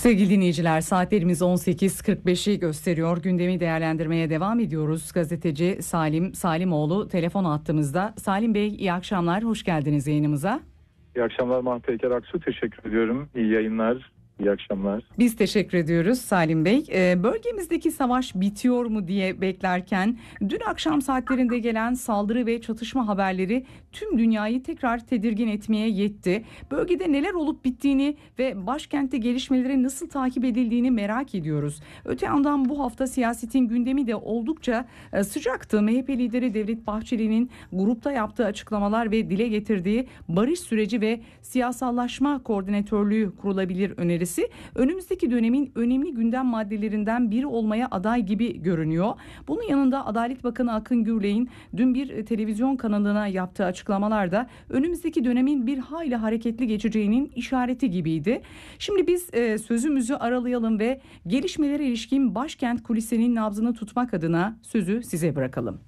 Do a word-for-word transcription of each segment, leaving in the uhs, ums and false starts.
Sevgili dinleyiciler, saatlerimiz on sekiz kırk beşi gösteriyor. Gündemi değerlendirmeye devam ediyoruz. Gazeteci Salim Salimoğlu telefon attığımızda. Salim Bey, iyi akşamlar, hoş geldiniz yayınımıza. İyi akşamlar Mahmut Eker Aksu, teşekkür ediyorum. İyi yayınlar, iyi akşamlar. Biz teşekkür ediyoruz Salim Bey. Ee, bölgemizdeki savaş bitiyor mu diye beklerken dün akşam saatlerinde gelen saldırı ve çatışma haberleri tüm dünyayı tekrar tedirgin etmeye yetti. Bölgede neler olup bittiğini ve başkentte gelişmelerin nasıl takip edildiğini merak ediyoruz. Öte yandan bu hafta siyasetin gündemi de oldukça e, sıcaktı. M H P lideri Devlet Bahçeli'nin grupta yaptığı açıklamalar ve dile getirdiği barış süreci ve siyasallaşma koordinatörlüğü kurulabilir önerisi önümüzdeki dönemin önemli gündem maddelerinden biri olmaya aday gibi görünüyor. Bunun yanında Adalet Bakanı Akın Gürley'in dün bir televizyon kanalına yaptığı açıklamalar da önümüzdeki dönemin bir hayli hareketli geçeceğinin işareti gibiydi. Şimdi biz e, sözümüzü aralayalım ve gelişmelere ilişkin başkent kulisinin nabzını tutmak adına sözü size bırakalım.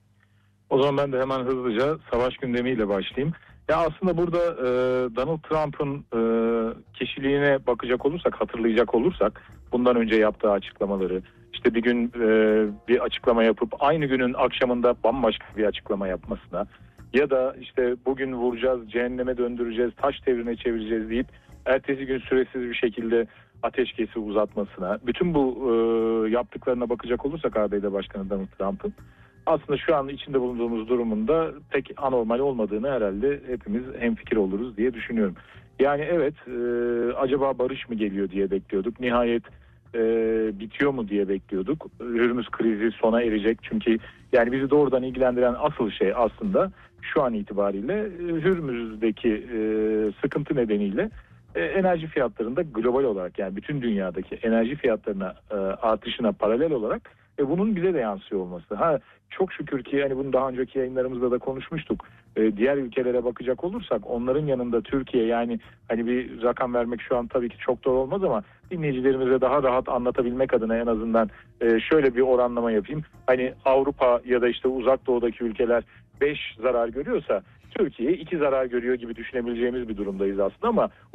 O zaman ben de hemen hızlıca savaş gündemiyle başlayayım. Ya aslında burada e, Donald Trump'ın e, kişiliğine bakacak olursak, hatırlayacak olursak bundan önce yaptığı açıklamaları, işte bir gün e, bir açıklama yapıp aynı günün akşamında bambaşka bir açıklama yapmasına ya da işte bugün vuracağız, cehenneme döndüreceğiz, taş devrine çevireceğiz deyip ertesi gün süresiz bir şekilde ateşkesi uzatmasına, bütün bu e, yaptıklarına bakacak olursak A B D Başkanı Donald Trump'ın aslında şu an içinde bulunduğumuz durumunda pek anormal olmadığını herhalde hepimiz hemfikir oluruz diye düşünüyorum. Yani evet, e, acaba barış mı geliyor diye bekliyorduk. Nihayet e, bitiyor mu diye bekliyorduk. Hürmüz krizi sona erecek. Çünkü yani bizi doğrudan ilgilendiren asıl şey aslında şu an itibariyle e, Hürmüz'deki e, sıkıntı nedeniyle e, enerji fiyatlarında global olarak, yani bütün dünyadaki enerji fiyatlarına e, artışına paralel olarak e, bunun bize de yansıyor olması. Ha, çok şükür ki yani bunu daha önceki yayınlarımızda da konuşmuştuk. Ee, diğer ülkelere bakacak olursak onların yanında Türkiye, yani hani bir rakam vermek şu an tabii ki çok doğru olmaz ama dinleyicilerimize daha rahat anlatabilmek adına en azından e, şöyle bir oranlama yapayım. Hani Avrupa ya da işte Uzak Doğu'daki ülkeler beş zarar görüyorsa Türkiye iki zarar görüyor gibi düşünebileceğimiz bir durumdayız aslında ama